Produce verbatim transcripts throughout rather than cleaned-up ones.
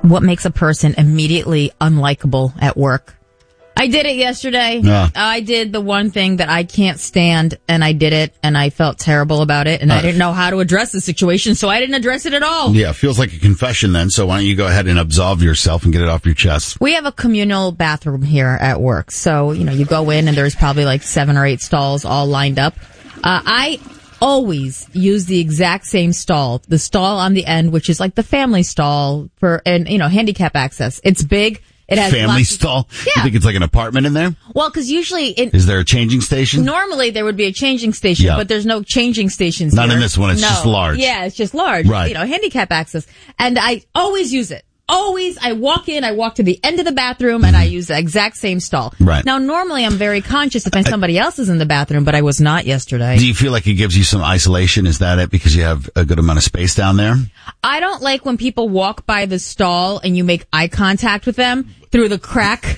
what makes a person immediately unlikable at work. I did it yesterday. Yeah. I did the one thing that I can't stand, and I did it, and I felt terrible about it, and uh, I didn't know how to address the situation, so I didn't address it at all. Yeah, feels like a confession then, so why don't you go ahead and absolve yourself and get it off your chest? We have a communal bathroom here at work, so, you know, you go in, and there's probably like seven or eight stalls all lined up. Uh, I always use the exact same stall, the stall on the end, which is like the family stall for, and, you know, handicap access. It's big. It has family stall? Yeah. You think it's like an apartment in there? Well, because usually... It, is there a changing station? Normally there would be a changing station, yeah. but there's no changing stations Not here. in this one. It's no. just large. Yeah, it's just large. Right. You know, handicap access. And I always use it. Always, I walk in, I walk to the end of the bathroom, mm-hmm. and I use the exact same stall. Right. Now, normally I'm very conscious if somebody else is in the bathroom, but I was not yesterday. Do you feel like it gives you some isolation? Is that it? Because you have a good amount of space down there? I don't like when people walk by the stall and you make eye contact with them through the crack.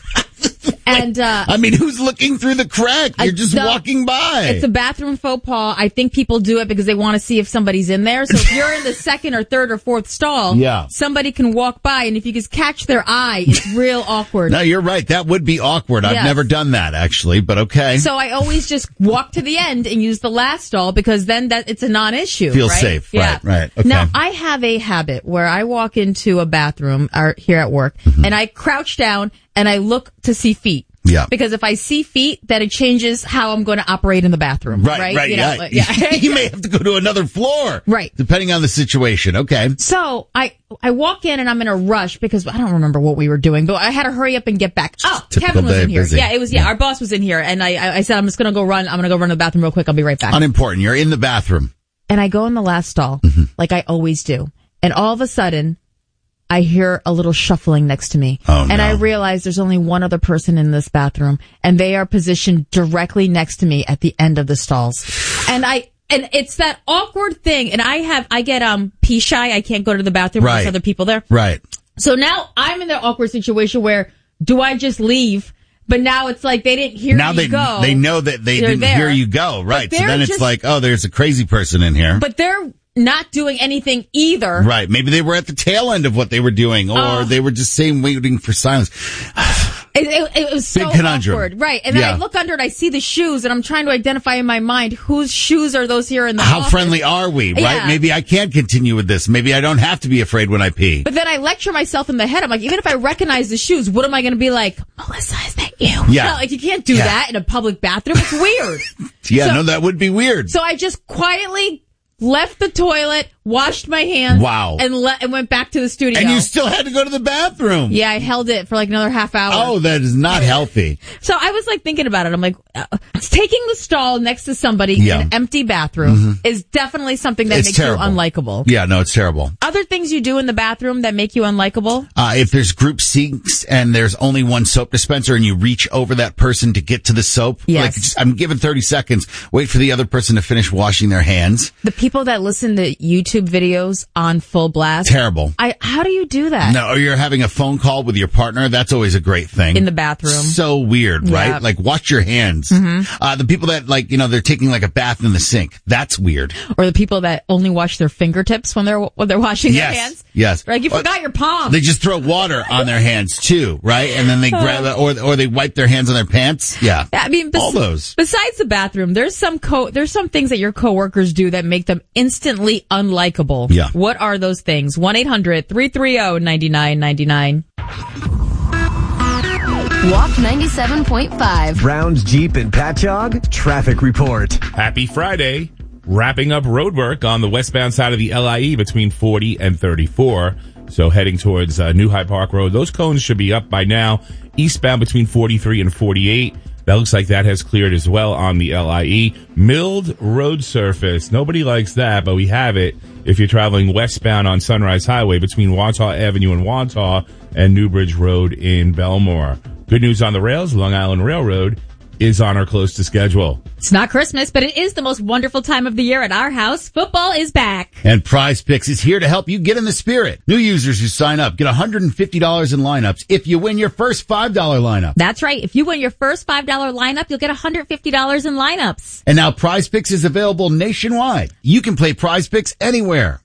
And, uh, I mean, who's looking through the crack? You're just the, walking by. It's a bathroom faux pas. I think people do it because they want to see if somebody's in there. So if you're in the second or third or fourth stall, yeah. somebody can walk by, and if you just catch their eye, it's real awkward. No, you're right. That would be awkward. Yes. I've never done that, actually, but okay. So I always just walk to the end and use the last stall because then that it's a non-issue. Feels right? safe. Yeah. Right, right. Okay. Now, I have a habit where I walk into a bathroom or here at work, mm-hmm. and I crouch down and I look to see feet. Yeah. Because if I see feet, then it changes how I'm going to operate in the bathroom. Right, right, right, you yeah. know, like, yeah. You may have to go to another floor. Right. Depending on the situation. Okay. So I, I walk in and I'm in a rush because I don't remember what we were doing, but I had to hurry up and get back. Oh, Typical Kevin was in here. busy. Yeah, it was, yeah, yeah, our boss was in here. And I, I said, I'm just going to go run. I'm going to go run to the bathroom real quick. I'll be right back. Unimportant. You're in the bathroom. And I go in the last stall, mm-hmm. like I always do. And all of a sudden, I hear a little shuffling next to me. Oh, and no. I realize there's only one other person in this bathroom, and they are positioned directly next to me at the end of the stalls. And I, and it's that awkward thing, and I have, I get, um, pee shy. I can't go to the bathroom right. when there's other people there. Right. So now I'm in the awkward situation where, do I just leave? But now it's like they didn't hear now me they, go. They know that they They're didn't there. hear you go. Right. So then it's just, like, oh, there's a crazy person in here. But they're not doing anything either. Right. Maybe they were at the tail end of what they were doing, or uh, they were just saying, waiting for silence. It, it, it was so Big conundrum. awkward. Right. And then yeah. I look under it, I see the shoes, and I'm trying to identify in my mind whose shoes are those here in the How office. friendly are we, right? Yeah. Maybe I can't continue with this. Maybe I don't have to be afraid when I pee. But then I lecture myself in the head. I'm like, even if I recognize the shoes, what am I going to be like? Melissa, is that you? Yeah. No, like, you can't do yeah. that in a public bathroom. It's weird. yeah, so, no, that would be weird. So I just quietly left the toilet, washed my hands, wow. and, le- and went back to the studio. And you still had to go to the bathroom. Yeah, I held it for like another half hour. Oh, that is not healthy. So I was like thinking about it. I'm like, uh, taking the stall next to somebody yeah. in an empty bathroom mm-hmm. is definitely something that it's makes terrible. you unlikable. Yeah, no, it's terrible. Other things you do in the bathroom that make you unlikable? Uh, if there's group sinks and there's only one soap dispenser and you reach over that person to get to the soap, yes. like just, I'm given thirty seconds, wait for the other person to finish washing their hands. The people that listen to YouTube videos on full blast. Terrible. I, how do you do that? No, or you're having a phone call with your partner. That's always a great thing. In the bathroom. So weird, yeah. right? Like, wash your hands. Mm-hmm. Uh, the people that, like, you know, they're taking like a bath in the sink. That's weird. Or the people that only wash their fingertips when they're, when they're washing yes. their hands. Yes. Like, you or, forgot your palm. They just throw water on their hands too, right? And then they grab it, or, or they wipe their hands on their pants. Yeah. I mean, bes- all those. Besides the bathroom, there's some co, there's some things that your coworkers do that make them instantly unlikable. Yeah. What are those things? one eight hundred three three zero nine nine nine nine. Walk ninety-seven point five. Browns Jeep and Patchogue traffic report. Happy Friday. Wrapping up road work on the westbound side of the L I E between forty and thirty-four. So heading towards uh, New Hyde Park Road. Those cones should be up by now. Eastbound between forty-three and forty-eight. That looks like that has cleared as well on the L I E. Milled road surface. Nobody likes that, but we have it if you're traveling westbound on Sunrise Highway between Wantagh Avenue and Wantagh and Newbridge Road in Belmore. Good news on the rails. Long Island Railroad is on or close to schedule. It's not Christmas, but it is the most wonderful time of the year at our house. Football is back. And Prize Picks is here to help you get in the spirit. New users who sign up get one hundred fifty dollars in lineups if you win your first five dollar lineup. That's right. If you win your first five dollar lineup, you'll get one hundred fifty dollars in lineups. And now Prize Picks is available nationwide. You can play Prize Picks anywhere.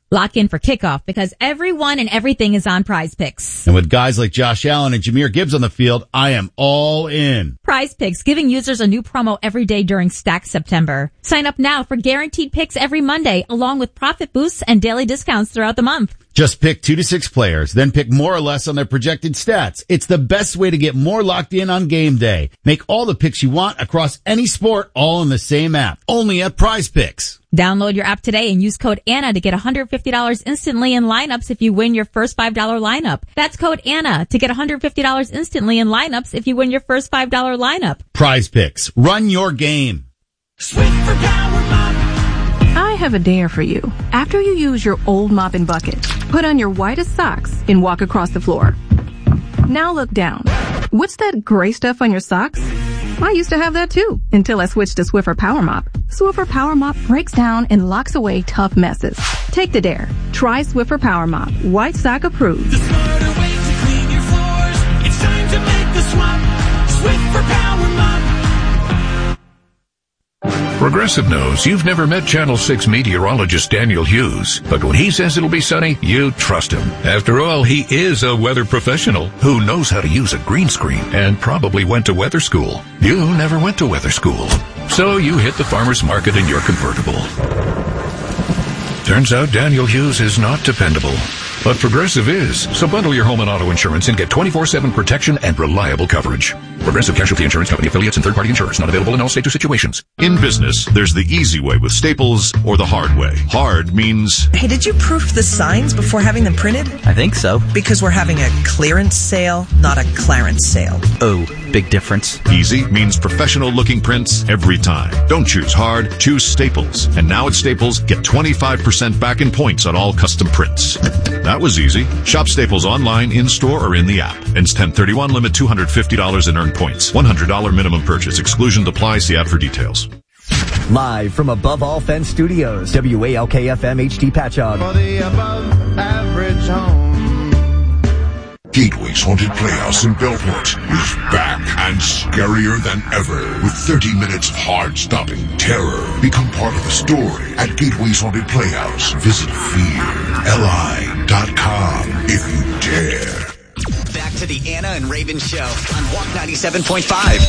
Lock in for kickoff because everyone and everything is on Prize Picks. And with guys like Josh Allen and Jahmyr Gibbs on the field, I am all in. Prize Picks, giving users a new promo every day during Stack September. Sign up now for guaranteed picks every Monday, along with profit boosts and daily discounts throughout the month. Just pick two to six players, then pick more or less on their projected stats. It's the best way to get more locked in on game day. Make all the picks you want across any sport, all in the same app. Only at Prize Picks. Download your app today and use code Anna to get one hundred fifty dollars instantly in lineups if you win your first five dollars lineup. That's code Anna to get one hundred fifty dollars instantly in lineups if you win your first five dollars lineup. Prize Picks. Run your game. Swiffer Power Mop. I have a dare for you. After you use your old mop and bucket, put on your whitest socks and walk across the floor. Now look down. What's that gray stuff on your socks? I used to have that too, until I switched to Swiffer Power Mop. Swiffer Power Mop breaks down and locks away tough messes. Take the dare. Try Swiffer Power Mop. White sock approved. The smarter way to clean your floors. It's time to make the swap. Swiffer Power Mop. Progressive knows you've never met Channel six meteorologist Daniel Hughes, but when he says it'll be sunny, you trust him. After all, he is a weather professional who knows how to use a green screen and probably went to weather school. You never went to weather school, so you hit the farmer's market in your convertible. Turns out Daniel Hughes is not dependable, but Progressive is. So bundle your home and auto insurance and get twenty-four seven protection and reliable coverage. Progressive Casualty Insurance Company affiliates and third-party insurers not available in all states or situations. In business, there's the easy way with Staples or the hard way. Hard means... Hey, did you proof the signs before having them printed? I think so. Because we're having a clearance sale, not a clarence sale. Oh, big difference. Easy means professional-looking prints every time. Don't choose hard, choose Staples. And now at Staples, get twenty-five percent back in points on all custom prints. That was easy. Shop Staples online, in-store, or in the app. Ends ten thirty-one, limit two hundred fifty dollars in earned points. one hundred dollars minimum purchase. Exclusion applies. See app for details. Live from Above All Fence Studios, W A L K F M H D Patchogue. For the above average home. Gateway's Haunted Playhouse in Bellport is back and scarier than ever with thirty minutes of hard-stopping terror. Become part of the story at Gateway's Haunted Playhouse. Visit fear L I dot com if you dare. Back to the Anna and Raven Show on Walk ninety-seven point five.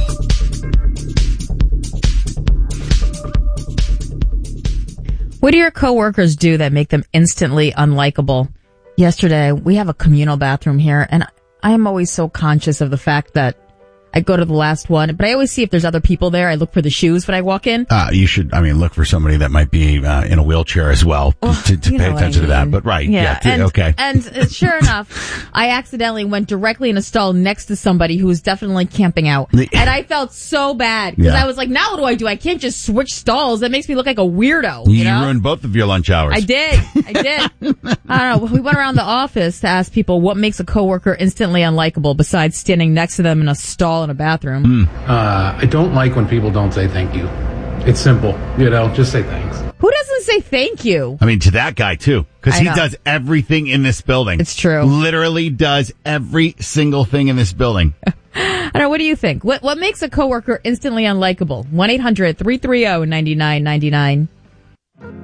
What do your coworkers do that make them instantly unlikable? Yesterday, we have a communal bathroom here, and I am always so conscious of the fact that I go to the last one, but I always see if there's other people there. I look for the shoes when I walk in. Uh, you should, I mean, look for somebody that might be uh, in a wheelchair as well oh, to, to pay attention I mean. to that. But right, yeah, yeah and, okay. And uh, sure enough, I accidentally went directly in a stall next to somebody who was definitely camping out. And I felt so bad because yeah. I was like, now what do I do? I can't just switch stalls. That makes me look like a weirdo. You, you know? ruined both of your lunch hours. I did. I did. I don't know. We went around the office to ask people what makes a coworker instantly unlikable besides standing next to them in a stall in a bathroom. Mm. Uh, I don't like when people don't say thank you. It's simple. You know, just say thanks. Who doesn't say thank you? I mean, to that guy, too. Because he know. does everything in this building. It's true. Literally does every single thing in this building. I don't know. What do you think? What, what makes a coworker instantly unlikable? one eight hundred three three zero nine nine nine nine